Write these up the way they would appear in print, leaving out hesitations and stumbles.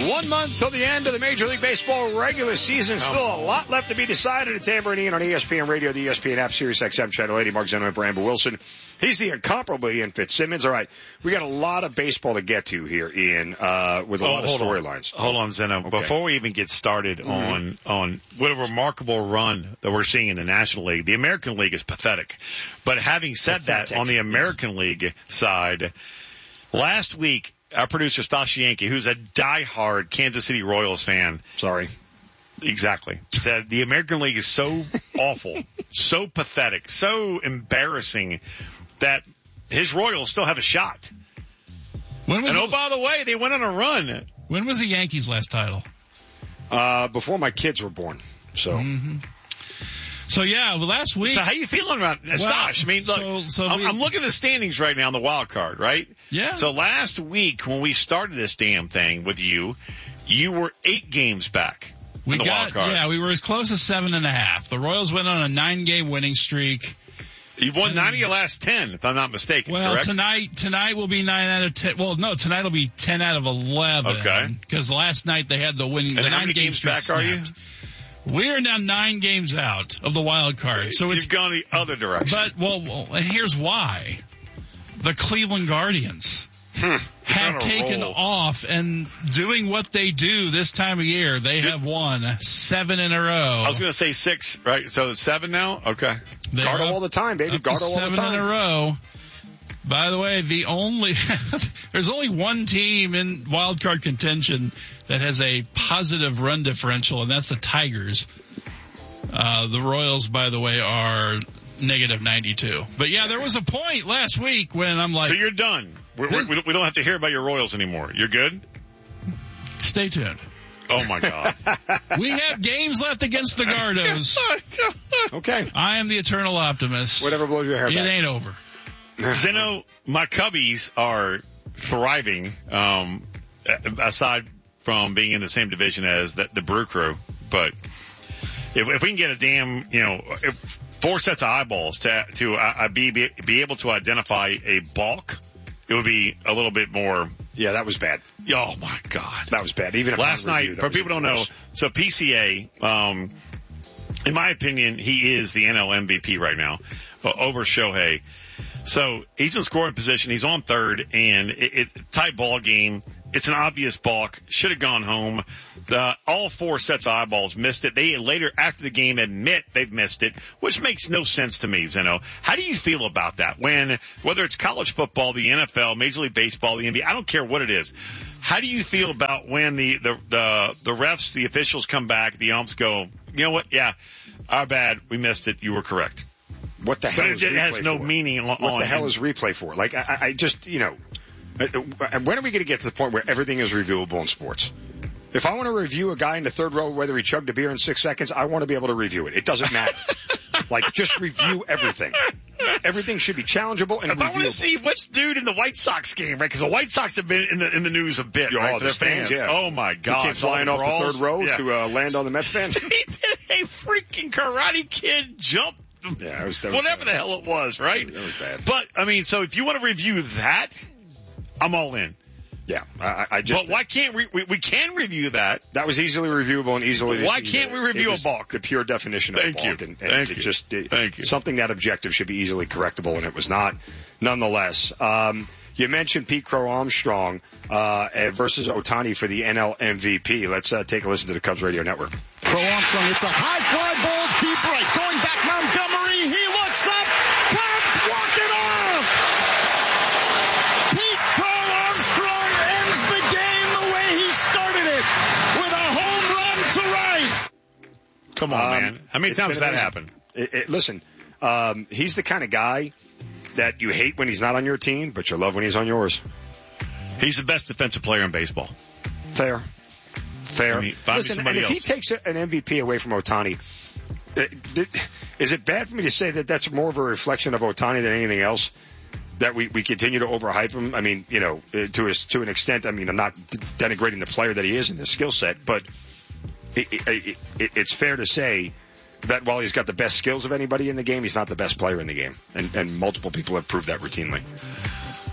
1 month till the end of the Major League Baseball regular season. Still a lot left to be decided. It's Amber and Ian on ESPN Radio, the ESPN app, Sirius XM Channel 80. Mark Zenno and Amber Wilson. He's the incomparable Ian Fitzsimmons. All right, we got a lot of baseball to get to here, Ian, with a lot of storylines. Hold on, Zenno. Okay. Before we even get started on what a remarkable run that we're seeing in the National League, the American League is pathetic. But having said that, on the American League side, last week, our producer, Stasha Yankee, who's a diehard Kansas City Royals fan. Sorry. Exactly. Said the American League is so awful, so pathetic, so embarrassing that his Royals still have a shot. By the way, they went on a run. When was the Yankees' last title? Before my kids were born. So. Mm-hmm. So, yeah, last week. So how you feeling about Stash? I mean, look, I'm looking at the standings right now on the wild card, right? Yeah. So last week when we started this damn thing with you were 8 games back on the wild card. Yeah, we were as close as 7.5. The Royals went on a 9-game winning streak. You've won 9 of your last 10, if I'm not mistaken, correct? Tonight will be 9 out of 10. Well, no, tonight will be 10 out of 11. Okay. Because last night they had the winning. And the how many games back are you? We're now 9 games out of the wild card. So you've gone the other direction. But, and here's why. The Cleveland Guardians have taken off and doing what they do this time of year. They have won 7 in a row. I was going to say 6, right? So it's 7 now? Okay. Gardo all the time, baby. Gardo all the time. 7 in a row. By the way, there's only one team in wild card contention that has a positive run differential, and that's the Tigers. The Royals, by the way, are negative 92. But yeah, there was a point last week when I'm like, so you're done. We don't have to hear about your Royals anymore. You're good? Stay tuned. Oh my God. We have games left against the Gardos. Okay. I am the eternal optimist. Whatever blows your hair back. It ain't over. Zeno, my Cubbies are thriving, aside from being in the same division as the Brew Crew. But if we can get a damn, 4 sets of eyeballs to be able to identify a balk, it would be a little bit more. Yeah, that was bad. Oh my God. That was bad. Even last night, for people who don't know, so PCA, in my opinion, he is the NL MVP right now, over Shohei. So he's in scoring position. He's on third, and it's a tight ball game. It's an obvious balk. Should have gone home. All 4 sets of eyeballs missed it. They later, after the game, admit they've missed it, which makes no sense to me, Zeno. How do you feel about that? Whether it's college football, the NFL, Major League Baseball, the NBA, I don't care what it is. How do you feel about when the refs, the officials come back, the umps go, you know what? Yeah, our bad. We missed it. You were correct. What the hell is replay for? It has no meaning. What the hell is replay for? Like, I just, when are we going to get to the point where everything is reviewable in sports? If I want to review a guy in the third row, whether he chugged a beer in 6 seconds, I want to be able to review it. It doesn't matter. Just review everything. Everything should be challengeable and reviewable. I want to see which dude in the White Sox game, right? Because the White Sox have been in the news a bit, right? For their fans, yeah. Oh my God! He came flying off the third row to land on the Mets fans. He did a freaking Karate Kid jump. Yeah, that was whatever the hell it was, right? That was bad. But so if you want to review that, I'm all in. Yeah, But why can't we can review that? That was easily reviewable and easily. Why can't we review a balk? The pure definition of a balk. Thank you. Something that objective should be easily correctable, and it was not. Nonetheless, you mentioned Pete Crow Armstrong versus Ohtani for the NL MVP. Let's take a listen to the Cubs Radio Network. Crow Armstrong, it's a high fly ball, deep right, going back Montgomery. He looks up. Cubs walk it off. Pete Crow Armstrong ends the game the way he started it, with a home run to right. Come on, man. How many times has that happened? Listen, he's the kind of guy that you hate when he's not on your team, but you love when he's on yours. He's the best defensive player in baseball. Fair. I mean, listen, and if he takes an MVP away from Ohtani, is it bad for me to say that that's more of a reflection of Ohtani than anything else? That we continue to overhype him? I mean, to an extent, I mean, I'm not denigrating the player that he is in his skill set, but it's fair to say that while he's got the best skills of anybody in the game, he's not the best player in the game. And multiple people have proved that routinely.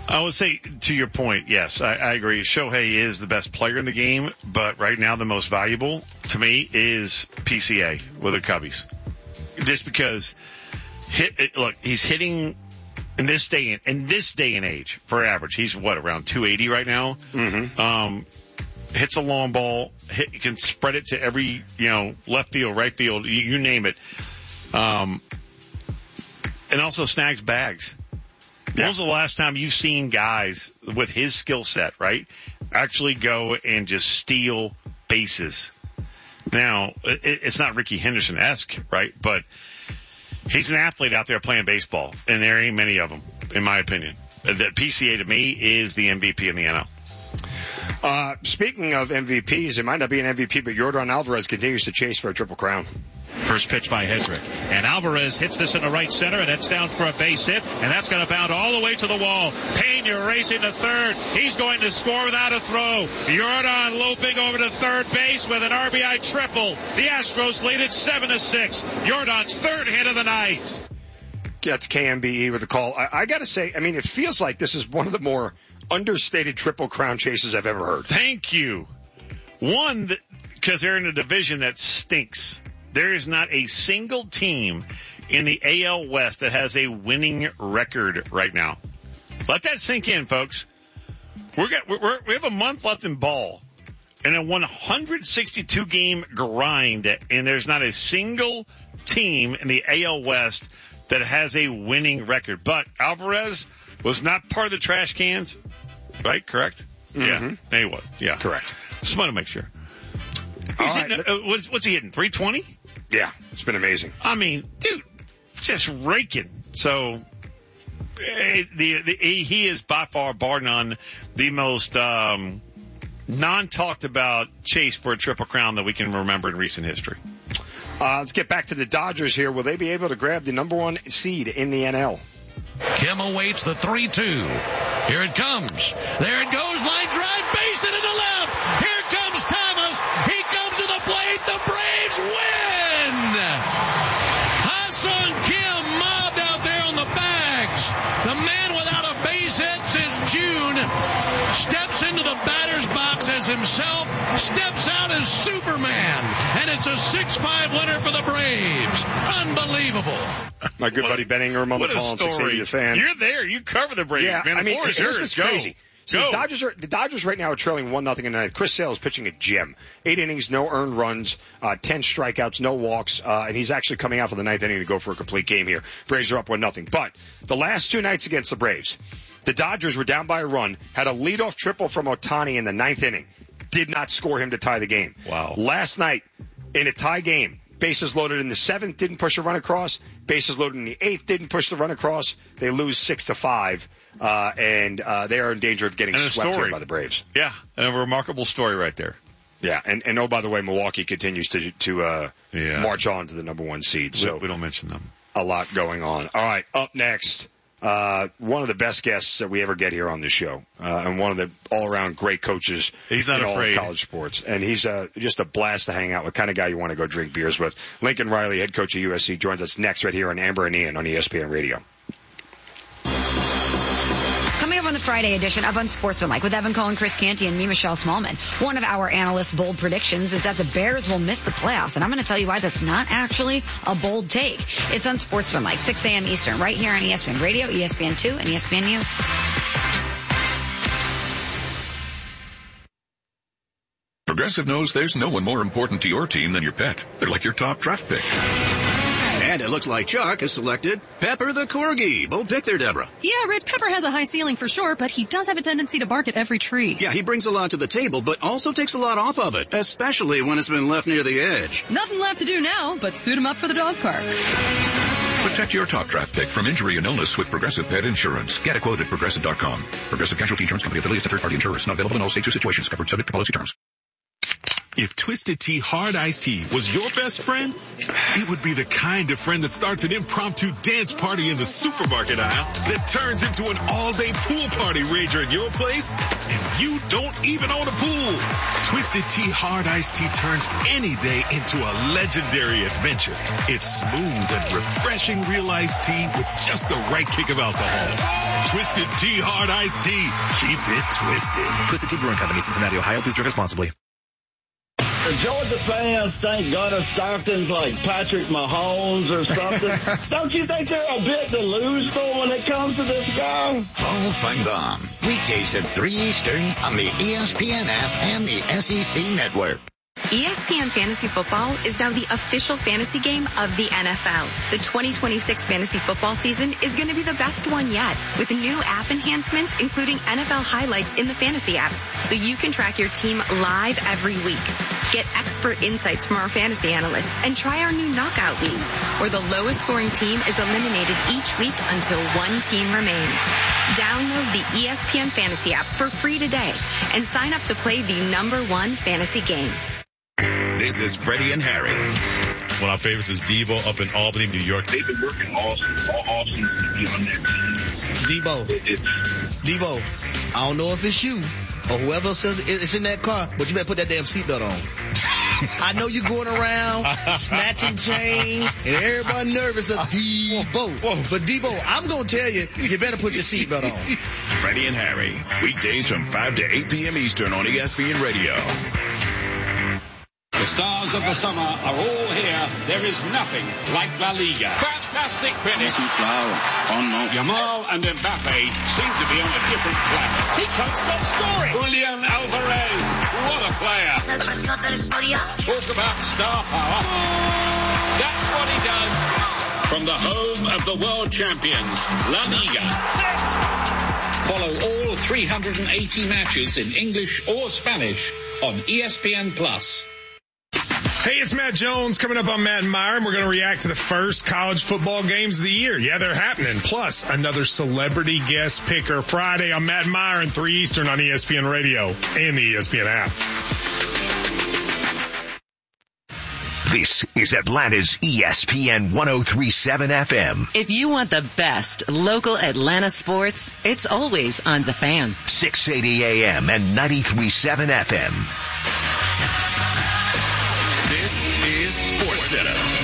I would say, to your point, yes, I agree. Shohei is the best player in the game, but right now the most valuable to me is PCA with the Cubbies. Just because, look, he's hitting in this day and age for average. He's around 280 right now. Mm-hmm. Hits a long ball. You can spread it to every, left field, right field, you name it. And also snags bags. When was the last time you've seen guys with his skill set, right, actually go and just steal bases? Now, it's not Ricky Henderson-esque, right, but he's an athlete out there playing baseball, and there ain't many of them, in my opinion. The PCA, to me, is the MVP in the NL. Speaking of MVPs, it might not be an MVP, but Yordan Alvarez continues to chase for a Triple Crown. First pitch by Hedrick. And Alvarez hits this in the right center, and it's down for a base hit, and that's going to bound all the way to the wall. Pena racing to third. He's going to score without a throw. Yordan loping over to third base with an RBI triple. The Astros lead it 7-6. Yordan's third hit of the night. Gets KMBE with a call. I got to say, it feels like this is one of the more understated Triple Crown chases I've ever heard. Thank you. One, because they're in a division that stinks. There is not a single team in the AL West that has a winning record right now. Let that sink in, folks. We have a month left in ball and a 162-game grind, and there's not a single team in the AL West that has a winning record. But Alvarez was not part of the trash cans, right? Correct? Mm-hmm. Yeah, he was. Yeah, correct. Just want to make sure. He's hitting, what's he hitting? 320? Yeah, it's been amazing. Dude, just raking. So, he is by far, bar none, the most non-talked about chase for a Triple Crown that we can remember in recent history. Let's get back to the Dodgers here. Will they be able to grab the number 1 seed in the NL? Kim awaits the 3-2. Here it comes. There it goes. Line drive. Base it to the left. Here comes Thomas. He comes to the plate. The Braves win. Ha-Seong Kim mobbed out there on the bags. The man without a base hit since June steps into the batter's box as himself, steps out as Superman, and it's a 6-5 winner for the Braves. Unbelievable. My good buddy Ben Ingram on the call on 680 The Fan. You're there. You cover the Braves, yeah, man. The floor is yours. It's crazy. So the Dodgers right now are trailing 1-0 in the ninth. Chris Sale is pitching a gem. 8 innings, no earned runs, 10 strikeouts, no walks, and he's actually coming out for the ninth inning to go for a complete game here. Braves are up 1-0. But the last 2 nights against the Braves, the Dodgers were down by a run, had a leadoff triple from Ohtani in the ninth inning, did not score him to tie the game. Wow. Last night, in a tie game, bases loaded in the 7th, didn't push a run across. Bases loaded in the 8th, didn't push the run across. They lose 6-5, and they are in danger of getting swept here by the Braves. Yeah, and a remarkable story right there. Yeah, and oh, by the way, Milwaukee continues to march on to the number 1 seed. So we don't mention them. A lot going on. All right, up next, one of the best guests that we ever get here on this show, and one of the all-around great coaches in all of college sports. And he's just a blast to hang out with, kind of guy you want to go drink beers with. Lincoln Riley, head coach of USC, joins us next right here on Amber and Ian on ESPN Radio. Coming up on the Friday edition of Unsportsmanlike with Evan Cohen, Chris Canty, and me, Michelle Smallman. One of our analysts' bold predictions is that the Bears will miss the playoffs, and I'm going to tell you why that's not actually a bold take. It's Unsportsmanlike, 6 a.m. Eastern, right here on ESPN Radio, ESPN2, and ESPNU. Progressive knows there's no one more important to your team than your pet. They're like your top draft pick. And it looks like Chuck has selected Pepper the Corgi. Bold pick there, Deborah. Yeah, Rich, Pepper has a high ceiling for sure, but he does have a tendency to bark at every tree. Yeah, he brings a lot to the table, but also takes a lot off of it, especially when it's been left near the edge. Nothing left to do now but suit him up for the dog park. Protect your top draft pick from injury and illness with Progressive Pet Insurance. Get a quote at Progressive.com. Progressive Casualty Insurance Company affiliates to third-party insurers. Not available in all states or situations. Covered subject to policy terms. If Twisted Tea Hard Iced Tea was your best friend, it would be the kind of friend that starts an impromptu dance party in the supermarket aisle that turns into an all-day pool party rager at your place, and you don't even own a pool. Twisted Tea Hard Iced Tea turns any day into a legendary adventure. It's smooth and refreshing real iced tea with just the right kick of alcohol. Twisted Tea Hard Iced Tea. Keep it twisted. Twisted Tea Brewing Company, Cincinnati, Ohio. Please drink responsibly. The Georgia fans think Gunnar Stockton's like Patrick Mahomes or something. Don't you think they're a bit delusional when it comes to this guy? Off and On. Weekdays at 3 Eastern on the ESPN app and the SEC network. ESPN Fantasy Football is now the official fantasy game of the NFL. The 2026 fantasy football season is going to be the best one yet, with new app enhancements including NFL highlights in the fantasy app, so you can track your team live every week. Get expert insights from our fantasy analysts and try our new knockout leagues, where the lowest scoring team is eliminated each week until one team remains. Download the ESPN Fantasy app for free today and sign up to play the #1 fantasy game. This is Freddie and Harry. One of our favorites is Devo up in Albany, New York. They've been working awesome to be on their team. Devo, I don't know if it's you or whoever says it's in that car, but you better put that damn seatbelt on. I know you're going around snatching chains and everybody nervous of Devo. But Devo, I'm going to tell you, you better put your seatbelt on. Freddie and Harry, weekdays from 5 to 8 p.m. Eastern on ESPN Radio. The stars of the summer are all here. There is nothing like La Liga. Fantastic finish. Yamal and Mbappe seem to be on a different planet. He can't stop scoring. Julian Alvarez, what a player. Talk about star power. That's what he does. From the home of the world champions, La Liga. Follow all 380 matches in English or Spanish on ESPN+. Hey, it's Matt Jones coming up on Matt and Meyer, and we're going to react to the first college football games of the year. Yeah, they're happening. Plus, another celebrity guest picker Friday on Matt and Meyer and 3 Eastern on ESPN Radio and the ESPN app. This is Atlanta's ESPN 103.7 FM. If you want the best local Atlanta sports, it's always on The Fan. 680 AM and 93.7 FM. This is SportsCenter.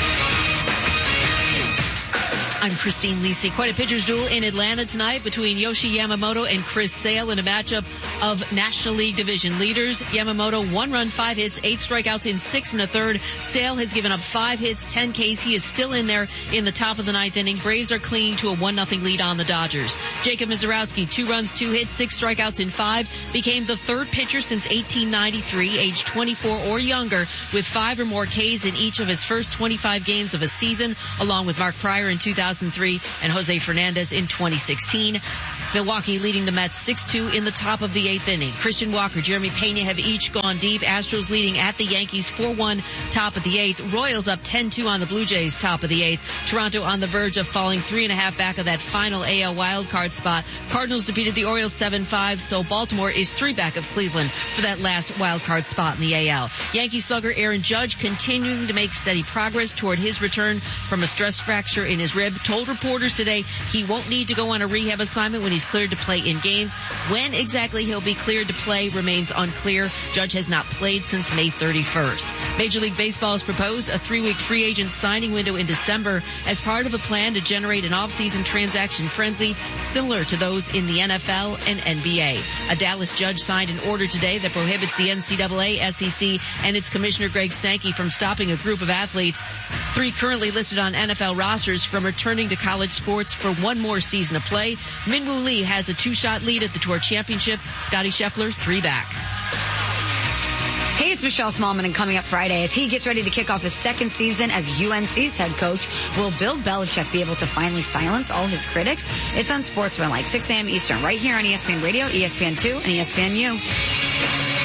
I'm Christine Lisi. Quite a pitcher's duel in Atlanta tonight between Yoshi Yamamoto and Chris Sale in a matchup of National League division leaders. Yamamoto 1 run, 5 hits, 8 strikeouts in 6 1/3. Sale has given up 5 hits, 10 Ks. He is still in there in the top of the 9th inning. Braves are clinging to a 1-0 lead on the Dodgers. Jacob Mizorowski, 2 runs, 2 hits, 6 strikeouts in 5, became the 3rd pitcher since 1893, age 24 or younger, with 5 or more Ks in each of his first 25 games of a season, along with Mark Pryor in 2003 and Jose Fernandez in 2016. Milwaukee leading the Mets 6-2 in the top of the 8th inning. Christian Walker, Jeremy Pena have each gone deep. Astros leading at the Yankees 4-1 top of the 8th. Royals up 10-2 on the Blue Jays top of the 8th. Toronto on the verge of falling 3.5 back of that final AL wildcard spot. Cardinals defeated the Orioles 7-5, so Baltimore is 3 back of Cleveland for that last wildcard spot in the AL. Yankee slugger Aaron Judge continuing to make steady progress toward his return from a stress fracture in his rib. Told reporters today he won't need to go on a rehab assignment when he's cleared to play in games. When exactly he'll be cleared to play remains unclear. Judge has not played since May 31st. Major League Baseball has proposed a 3-week free agent signing window in December as part of a plan to generate an off-season transaction frenzy similar to those in the NFL and NBA. A Dallas judge signed an order today that prohibits the NCAA, SEC, and its commissioner Greg Sankey from stopping a group of athletes, 3 currently listed on NFL rosters, from returning to college sports for one more season of play. Minwoo Lee has a 2-shot lead at the Tour Championship. Scotty Scheffler 3 back. Hey, it's Michelle Smallman, and coming up Friday, as he gets ready to kick off his 2nd season as UNC's head coach, will Bill Belichick be able to finally silence all his critics? It's on Sportsman, like 6 a.m. Eastern, right here on ESPN Radio, ESPN2, and ESPNU.